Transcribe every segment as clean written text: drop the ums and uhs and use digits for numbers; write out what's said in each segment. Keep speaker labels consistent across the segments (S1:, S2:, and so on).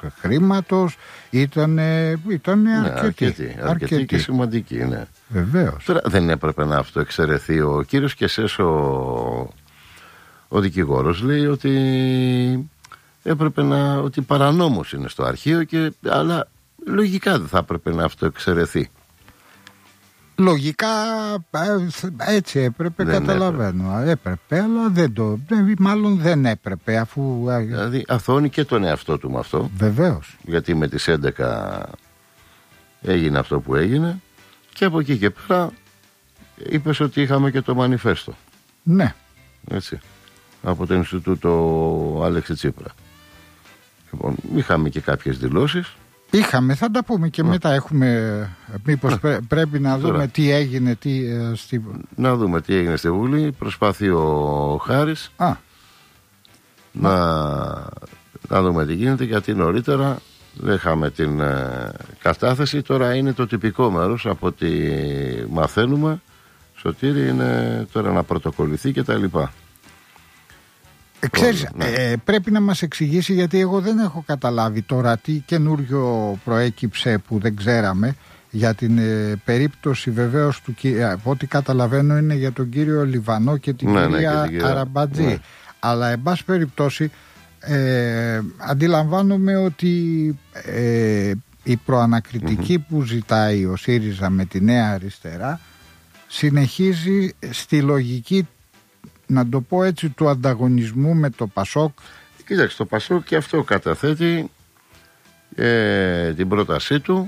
S1: χρήματος, ήταν
S2: αρκετή και σημαντική, ναι.
S1: Βεβαίως.
S2: Τώρα δεν έπρεπε να αυτοεξαιρεθεί ο κύριος Κεσές, ο δικηγόρος λέει ότι έπρεπε ότι παρανόμως είναι στο αρχείο, αλλά λογικά δεν θα έπρεπε να αυτοεξαιρεθεί.
S1: Λογικά έτσι έπρεπε, καταλαβαίνω. Έπρεπε, αλλά μάλλον δεν έπρεπε, αφού...
S2: Δηλαδή αθώνει και τον εαυτό του με αυτό.
S1: Βεβαίως.
S2: Γιατί με τις 11 έγινε αυτό που έγινε, και από εκεί και πέρα είπες ότι είχαμε και το μανιφέστο.
S1: Ναι.
S2: Έτσι. Από το Ινστιτούτο Άλεξη Τσίπρα. Λοιπόν, είχαμε και κάποιες δηλώσεις.
S1: Είχαμε, θα τα πούμε και μετά. Έχουμε, μήπως πρέπει να δούμε τι έγινε
S2: Να δούμε τι έγινε στη Βουλή. Προσπαθεί ο Χάρης να δούμε τι γίνεται, γιατί νωρίτερα δεν είχαμε την κατάθεση. Τώρα είναι το τυπικό μέρος, από ό,τι μαθαίνουμε, Σωτήρη, είναι τώρα να πρωτοκολληθεί και τα λοιπά.
S1: Ξέρεις, πρέπει να μας εξηγήσει, γιατί εγώ δεν έχω καταλάβει τώρα τι καινούριο προέκυψε που δεν ξέραμε για την περίπτωση, βεβαίως από ό,τι καταλαβαίνω είναι για τον κύριο Λιβανό και την κυρία Αραμπατζή. Ναι. Αλλά εν πάση περιπτώσει αντιλαμβάνομαι ότι η προανακριτική που ζητάει ο ΣΥΡΙΖΑ με τη Νέα Αριστερά συνεχίζει στη λογική, να το πω έτσι, του ανταγωνισμού με το ΠΑΣΟΚ.
S2: Κοίταξε, το ΠΑΣΟΚ και αυτό καταθέτει την πρότασή του,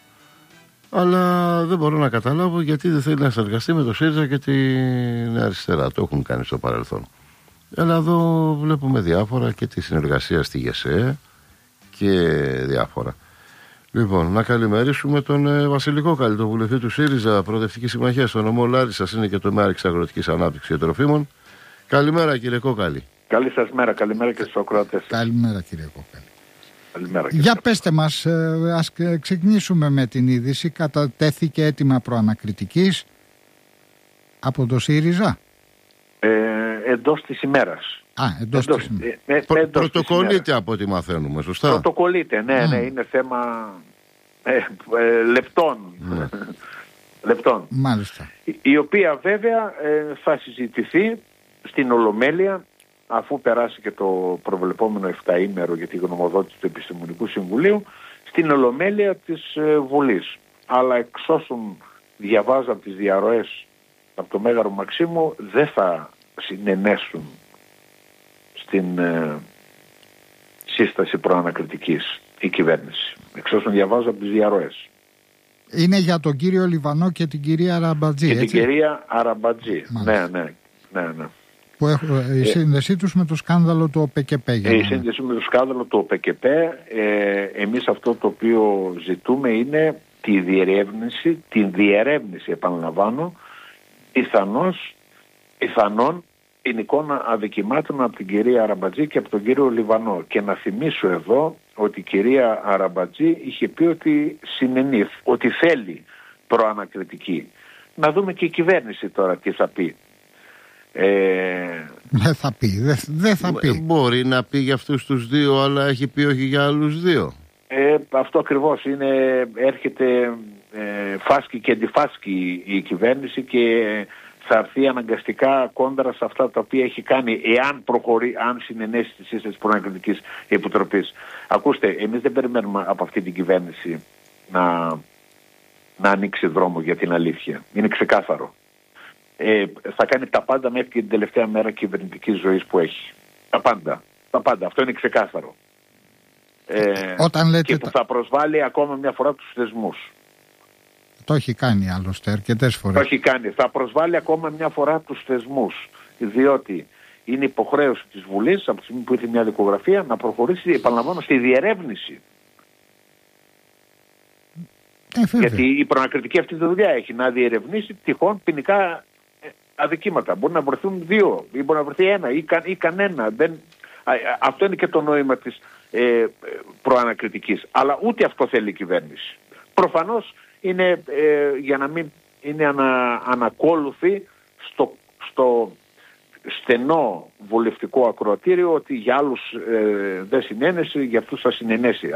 S2: αλλά δεν μπορώ να καταλάβω γιατί δεν θέλει να συνεργαστεί με το ΣΥΡΙΖΑ και την αριστερά. Το έχουν κάνει στο παρελθόν. Αλλά εδώ βλέπουμε διάφορα, και τη συνεργασία στη ΓΕΣΕ και διάφορα. Λοιπόν, να καλημερίσουμε τον Βασίλη Κόκαλη, τον βουλευτή του ΣΥΡΙΖΑ, Προοδευτική Συμμαχία στο νομό Λάρισσας, είναι και το ΜΕΑΡΚ Αγροτικής Ανάπτυξης και Τροφίμων. Καλημέρα, κύριε Κόκαλη.
S3: Καλή σας μέρα, καλημέρα και στους ακροατές.
S1: Καλημέρα, κύριε Κόκαλη.
S3: Καλημέρα.
S1: Για πέστε μας, ας ξεκινήσουμε με την είδηση. Κατατέθηκε αίτημα προανακριτικής από το ΣΥΡΙΖΑ.
S3: Εντός της ημέρας.
S1: Εντός της ημέρας.
S2: Πρωτοκολλείται από ό,τι μαθαίνουμε, σωστά.
S3: Πρωτοκολλείται, ναι, είναι θέμα λεπτών.
S2: Ναι.
S3: Λεπτών.
S1: Μάλιστα.
S3: Η οποία βέβαια θα συζητηθεί στην Ολομέλεια, αφού περάσει και το προβλεπόμενο 7ήμερο για τη γνωμοδότηση του Επιστημονικού Συμβουλίου, στην Ολομέλεια της Βουλής. Αλλά εξ όσων διαβάζω από τις διαρροές από το Μέγαρο Μαξίμου, δεν θα συνενέσουν στην σύσταση προανακριτικής η κυβέρνηση. Εξ όσων διαβάζω από τις διαρροές.
S1: Είναι για τον κύριο Λιβανό και την κυρία Αραμπατζή,
S3: και την κυρία Αραμπατζή. Ναι.
S1: Που η σύνδεσή τους με το σκάνδαλο του ΟΠΕΚΕΠΕ.
S3: Η σύνδεση με το σκάνδαλο του ΟΠΕΚΕΠΕ. Εμείς αυτό το οποίο ζητούμε είναι την διερεύνηση, επαναλαμβάνω, πιθανών ποινικών αδικημάτων από την κυρία Αραμπατζή και από τον κύριο Λιβανό. Και να θυμίσω εδώ ότι η κυρία Αραμπατζή είχε πει ότι συνενεί, ότι θέλει προανακριτική. Να δούμε και η κυβέρνηση τώρα τι θα πει.
S1: Δεν θα πει.
S2: Μπορεί να πει για αυτούς τους δύο, αλλά έχει πει όχι για άλλους δύο.
S3: Αυτό ακριβώς είναι. Έρχεται φάσκη και αντιφάσκη η κυβέρνηση και θα έρθει αναγκαστικά κόντρα σε αυτά τα οποία έχει κάνει, αν συνενέσει τη σύσταση προανακριτικής επιτροπής. Ακούστε, εμείς δεν περιμένουμε από αυτή την κυβέρνηση να ανοίξει δρόμο για την αλήθεια. Είναι ξεκάθαρο. Θα κάνει τα πάντα μέχρι και την τελευταία μέρα κυβερνητικής ζωής που έχει. Τα πάντα. Αυτό είναι ξεκάθαρο. Και που θα προσβάλλει ακόμα μια φορά τους θεσμούς.
S1: Το έχει κάνει άλλωστε αρκετές φορές.
S3: Το έχει κάνει. Θα προσβάλλει ακόμα μια φορά τους θεσμούς. Διότι είναι υποχρέωση της Βουλής, από τη στιγμή που ήρθε μια δικογραφία, να προχωρήσει, επαναλαμβάνω, στη διερεύνηση. Γιατί η προανακριτική αυτή τη δουλειά έχει να διερευνήσει τυχόν ποινικά αδικήματα. Μπορεί να βρεθούν 2 ή μπορεί να βρεθεί 1 ή κανένα. Αυτό είναι και το νόημα της προανακριτικής. Αλλά ούτε αυτό θέλει η κυβέρνηση. Προφανώς είναι για να μην είναι ανακόλουθη στο στενό βουλευτικό ακροατήριο ότι για άλλους δεν συνένεσε, για αυτούς θα συνενέσει.